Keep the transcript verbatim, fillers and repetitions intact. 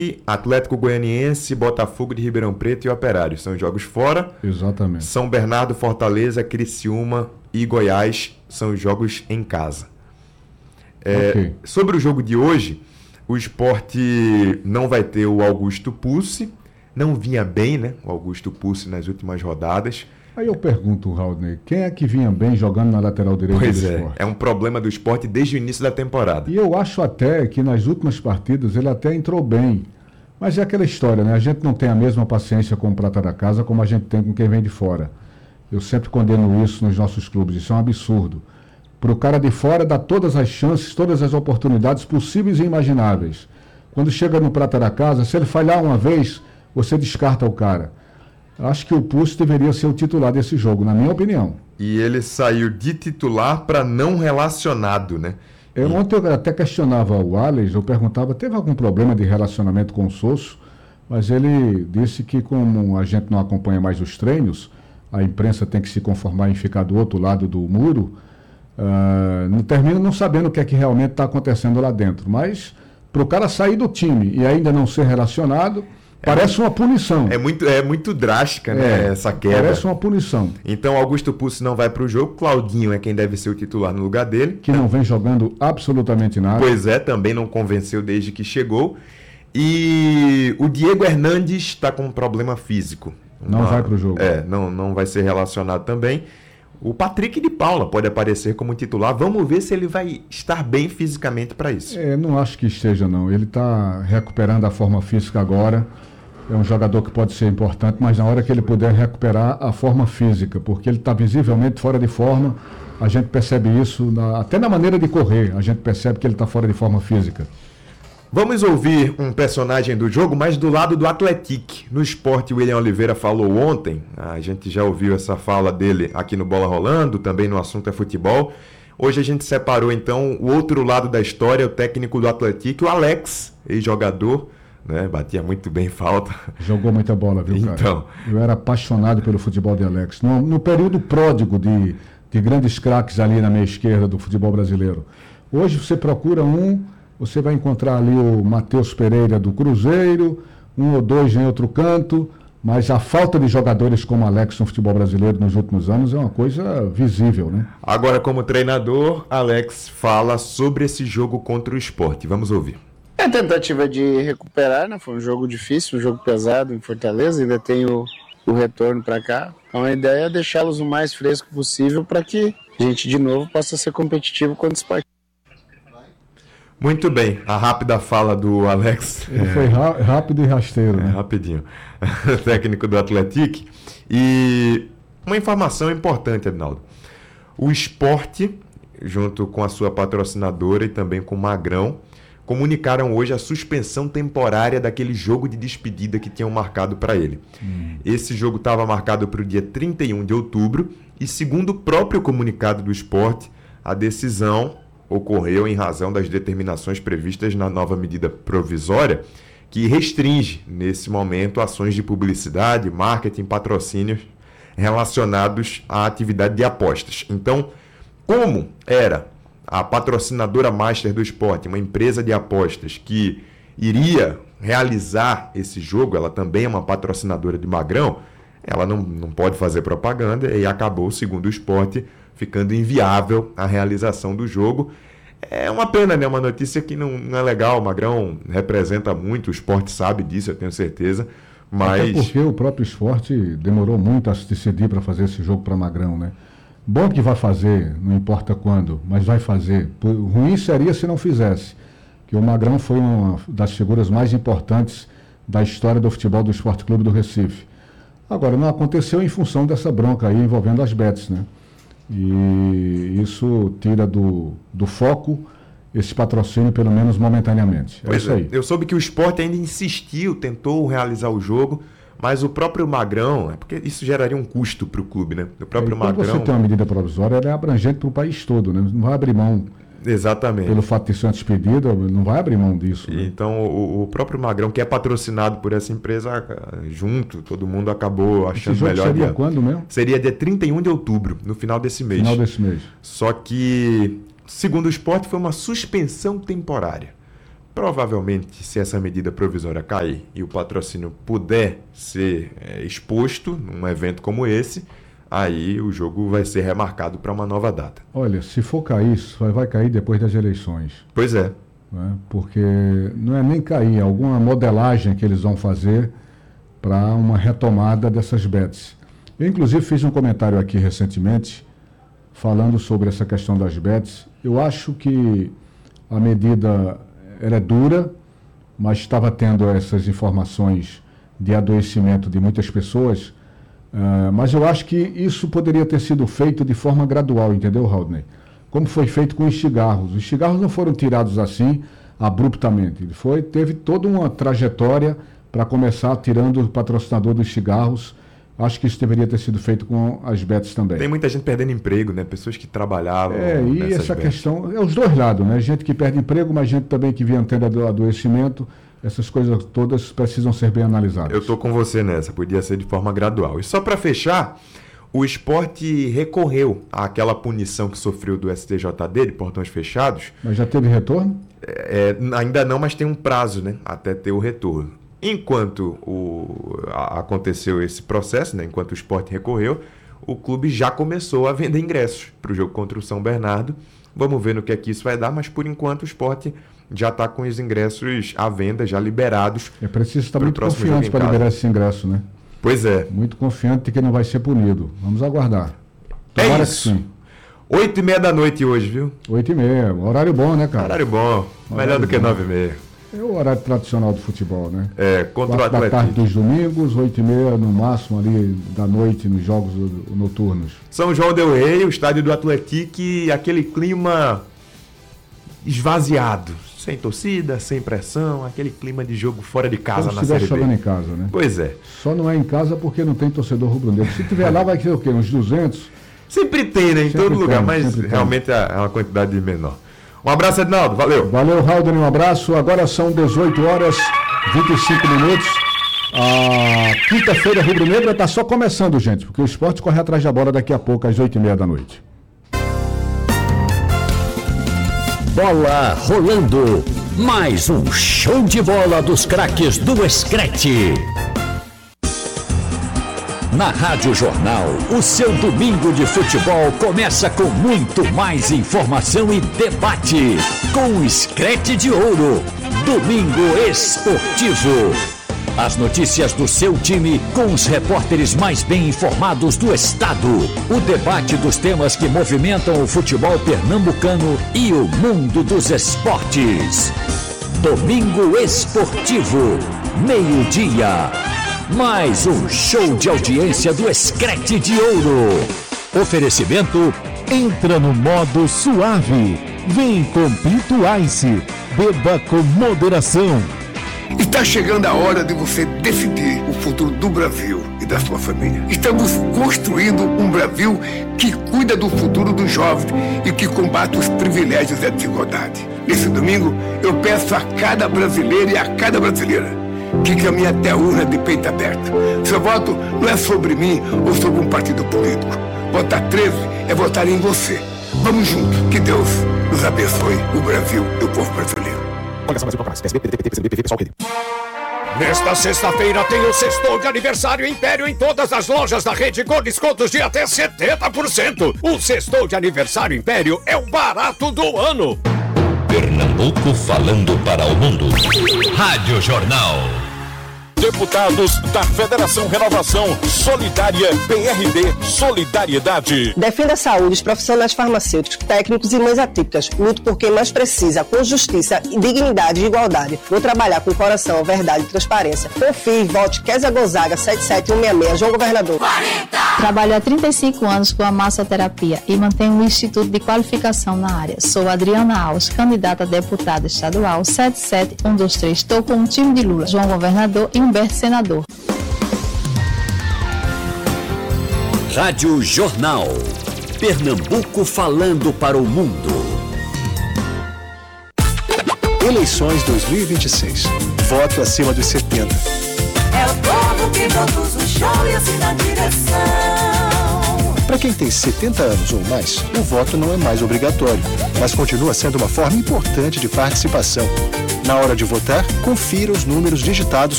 Atlético Goianiense, Botafogo de Ribeirão Preto e Operário. São jogos fora. Exatamente. São Bernardo, Fortaleza, Criciúma e Goiás são jogos em casa. É, okay. Sobre o jogo de hoje, o Sport não vai ter o Augusto Pucci. Não vinha bem, né? O Augusto Pucci nas últimas rodadas. Aí eu pergunto, Raulney, quem é que vinha bem jogando na lateral direita pois do é, Sport? É um problema do Sport desde o início da temporada. E eu acho até que nas últimas partidas ele até entrou bem. Mas é aquela história, né? A gente não tem a mesma paciência com o prata da casa como a gente tem com quem vem de fora. Eu sempre condeno isso nos nossos clubes, isso é um absurdo. Para o cara de fora dá todas as chances, todas as oportunidades possíveis e imagináveis. Quando chega no prata da casa, se ele falhar uma vez, você descarta o cara. Acho que o Pucci deveria ser o titular desse jogo, na minha opinião. E ele saiu de titular para não relacionado, né? Eu, e... Ontem eu até questionava o Alex, eu perguntava, teve algum problema de relacionamento com o Sosso? Mas ele disse que como a gente não acompanha mais os treinos, a imprensa tem que se conformar em ficar do outro lado do muro, uh, não termina não sabendo o que é que realmente está acontecendo lá dentro. Mas para o cara sair do time e ainda não ser relacionado... Parece uma punição. É muito, é muito drástica, né, é, essa queda. Parece uma punição. Então, Augusto Pucci não vai para o jogo. Claudinho é quem deve ser o titular no lugar dele. Que não vem jogando absolutamente nada. Pois é, também não convenceu desde que chegou. E o Diego Hernandes está com um problema físico. Não Uma, vai para o jogo. É, não, não vai ser relacionado também. O Patrick de Paula pode aparecer como titular. Vamos ver se ele vai estar bem fisicamente para isso. É, não acho que esteja, não. Ele está recuperando a forma física agora. É um jogador que pode ser importante, mas na hora que ele puder recuperar a forma física, porque ele está visivelmente fora de forma, a gente percebe isso, na, até na maneira de correr, a gente percebe que ele está fora de forma física. Vamos ouvir um personagem do jogo, mas do lado do Atlético. No Sport, o William Oliveira falou ontem, a gente já ouviu essa fala dele aqui no Bola Rolando, também no Assunto é Futebol. Hoje a gente separou então o outro lado da história, o técnico do Atlético, o Alex, ex-jogador, né? Batia muito bem falta. Jogou muita bola, viu, cara? Então... Eu era apaixonado pelo futebol de Alex. No, no período pródigo de, de grandes craques ali na meia esquerda do futebol brasileiro. Hoje você procura um, você vai encontrar ali o Matheus Pereira do Cruzeiro, um ou dois em outro canto, mas a falta de jogadores como Alex no futebol brasileiro nos últimos anos é uma coisa visível, né? Agora, como treinador, Alex fala sobre esse jogo contra o Sport. Vamos ouvir. É a tentativa de recuperar, né? Foi um jogo difícil, um jogo pesado em Fortaleza, ainda tem o, o retorno para cá. Então a ideia é deixá-los o mais fresco possível para que a gente de novo possa ser competitivo quando se partir. Muito bem, a rápida fala do Alex. Ele foi ra- rápido e rasteiro, é, né? Rapidinho. Técnico do Atlético. E uma informação importante, Edinaldo. O Sport, junto com a sua patrocinadora e também com o Magrão, comunicaram hoje a suspensão temporária daquele jogo de despedida que tinham marcado para ele. Hum. Esse jogo estava marcado para o dia trinta e um de outubro e, segundo o próprio comunicado do Sport, a decisão ocorreu em razão das determinações previstas na nova medida provisória que restringe, nesse momento, ações de publicidade, marketing, patrocínios relacionados à atividade de apostas. Então, como era a patrocinadora master do Sport, uma empresa de apostas que iria realizar esse jogo, ela também é uma patrocinadora de Magrão, ela não, não pode fazer propaganda e acabou, segundo o Sport, ficando inviável a realização do jogo. É uma pena, né? Uma notícia que não, não é legal. O Magrão representa muito, o Sport sabe disso, eu tenho certeza. Mas... Até porque o próprio Sport demorou muito a se decidir para fazer esse jogo para Magrão, né? Bom que vai fazer, não importa quando, mas vai fazer. Ruim seria se não fizesse. Que o Magrão foi uma das figuras mais importantes da história do futebol do Esporte Clube do Recife. Agora, não aconteceu em função dessa bronca aí envolvendo as bets, né? E isso tira do, do foco esse patrocínio, pelo menos momentaneamente. É pois isso é. aí. Eu soube que o Sport ainda insistiu, tentou realizar o jogo, mas o próprio Magrão, é porque isso geraria um custo para o clube, né? O próprio é, quando Magrão... você tem uma medida provisória, ela é abrangente para o país todo, né? Não vai abrir mão. Exatamente. Pelo fato de ser uma despedida, não vai abrir mão disso. Né? Então, o, o próprio Magrão, que é patrocinado por essa empresa, junto, todo mundo acabou achando Esse jogo melhor. Seria dia. quando mesmo? Seria dia trinta e um de outubro, no final desse mês. Final desse mês. Só que, segundo o Sport, foi uma suspensão temporária Provavelmente, se essa medida provisória cair e o patrocínio puder ser é, exposto num evento como esse, aí o jogo vai ser remarcado para uma nova data. Olha, se for cair, isso vai cair depois das eleições. Pois é. Né? Porque não é nem cair, é alguma modelagem que eles vão fazer para uma retomada dessas bets. Eu, inclusive, fiz um comentário aqui recentemente falando sobre essa questão das bets. Eu acho que a medida ela é dura, mas estava tendo essas informações de adoecimento de muitas pessoas, uh, mas eu acho que isso poderia ter sido feito de forma gradual, entendeu, Rodney? Como foi feito com os cigarros. Os cigarros não foram tirados assim, abruptamente. Ele foi, teve toda uma trajetória para começar tirando o patrocinador dos cigarros. Acho que isso deveria ter sido feito com as bets também. Tem muita gente perdendo emprego, né? Pessoas que trabalhavam. É, e essa bets. Questão, é os dois lados, né? Gente que perde emprego, mas gente também que vinha tendo adoecimento. Essas coisas todas precisam ser bem analisadas. Eu estou com você nessa, podia ser de forma gradual. E só para fechar, o Sport recorreu àquela punição que sofreu do S T J D, de portões fechados. Mas já teve retorno? É, ainda não, mas tem um prazo, né? Até ter o retorno. Enquanto o, a, aconteceu esse processo, né, enquanto o Sport recorreu, o clube já começou a vender ingressos para o jogo contra o São Bernardo. Vamos ver no que é que isso vai dar, mas por enquanto o Sport já está com os ingressos à venda, já liberados. É preciso estar muito confiante para liberar esse ingresso, né? Pois é. Muito confiante de que não vai ser punido. Vamos aguardar. Tomara é isso. Que sim. Oito e meia da noite hoje, viu? Oito e meia. Horário bom, né, cara? Horário bom. Melhor Horário do que nove e meia. É o horário tradicional do futebol, né? É, contra o Atlético. Da tarde dos domingos, oito e meia no máximo ali da noite nos jogos noturnos. São João del Rei, o estádio do Atlético, e aquele clima esvaziado. Sem torcida, sem pressão, aquele clima de jogo fora de casa. Como na Série B. Como se estivesse jogando em casa, né? Pois é. Só não é em casa porque não tem torcedor rubro-negro. Se tiver lá vai ser o quê? Uns duzentos? Sempre tem, né? Em sempre todo tem, lugar, mas realmente tem. É uma quantidade menor. Um abraço, Edinaldo. Valeu. Valeu, Haldane. Um abraço. Agora são dezoito horas e vinte e cinco minutos. A quinta-feira rubro-negra está só começando, gente, porque o Sport corre atrás da bola daqui a pouco, às oito e meia da noite. Bola rolando. Mais um show de bola dos craques do Screte. Na Rádio Jornal, o seu domingo de futebol começa com muito mais informação e debate. Com o Screte de Ouro, Domingo Esportivo. As notícias do seu time com os repórteres mais bem informados do estado. O debate dos temas que movimentam o futebol pernambucano e o mundo dos esportes. Domingo Esportivo, meio-dia. Mais um show de audiência do Screte de Ouro. Oferecimento: entra no modo suave. Vem com Pinto Ice. Beba com moderação. Está chegando a hora de você decidir o futuro do Brasil e da sua família. Estamos construindo um Brasil que cuida do futuro dos jovens e que combate os privilégios e a desigualdade. Nesse domingo, eu peço a cada brasileiro e a cada brasileira que caminhe até a urna de peito aberto. Seu voto não é sobre mim ou sobre um partido político. Votar treze é votar em você. Vamos juntos. Que Deus nos abençoe, o Brasil e o povo brasileiro. Nesta sexta-feira tem o sextou de aniversário Império em todas as lojas da rede com descontos de até setenta por cento. O sextou de aniversário Império é o barato do ano. Pernambuco falando para o mundo. Rádio Jornal. Deputados da Federação Renovação Solidária, P R D Solidariedade. Defenda a saúde dos profissionais farmacêuticos, técnicos e mães atípicas. Luto por quem mais precisa, com justiça, dignidade e igualdade. Vou trabalhar com coração, verdade e transparência. Confie, vote Kézia Gonzaga, sete sete um seis seis, João Governador. quarenta Trabalho há trinta e cinco anos com a massoterapia e mantenho um instituto de qualificação na área. Sou Adriana Alves, candidata a deputada estadual sete sete um dois três. Estou com um time de Lula, João Governador e Humberto Senador. Rádio Jornal. Pernambuco falando para o mundo. Eleições dois mil e vinte e seis. Voto acima dos setenta. É o povo que produz o show e assim na direção. Para quem tem setenta anos ou mais, o voto não é mais obrigatório, mas continua sendo uma forma importante de participação. Na hora de votar, confira os números digitados